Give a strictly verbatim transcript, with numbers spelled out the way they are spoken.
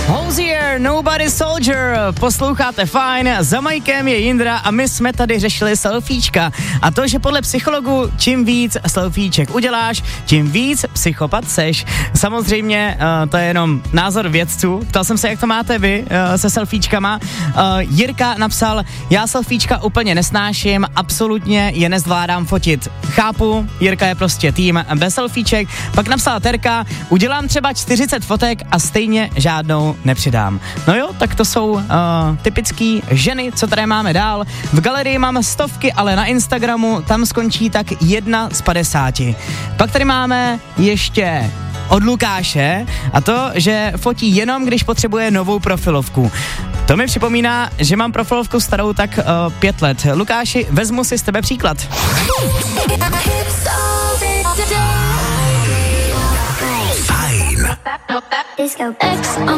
Hozier, Nobody Soldier, posloucháte fajn, za majkem je Jindra a my jsme tady řešili selfiečka a to, že podle psychologů čím víc selfieček uděláš, tím víc psychopat seš. Samozřejmě uh, to je jenom názor vědců, ptal jsem se, jak to máte vy uh, se selfiečkama. Uh, Jirka napsal, já selfiečka úplně nesnáším, absolutně je nezvládám fotit. Chápu, Jirka je prostě tým bez selfieček. Pak napsala Terka, udělám třeba čtyřicet fotek a stejně žádnou nepřidám. No jo, tak to jsou uh, typický ženy, co tady máme dál. V galerii mám stovky, ale na Instagramu tam skončí tak jedna z padesáti. Pak tady máme ještě od Lukáše a to, že fotí jenom, když potřebuje novou profilovku. To mi připomíná, že mám profilovku starou tak uh, pět let. Lukáši, vezmu si z tebe příklad. Fajn.